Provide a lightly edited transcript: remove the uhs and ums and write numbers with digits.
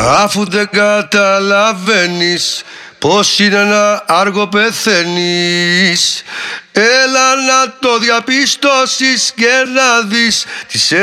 Αφού δεν καταλαβαίνεις πως είναι να άργο πεθαίνεις, έλα να το διαπιστώσεις και να δεις τις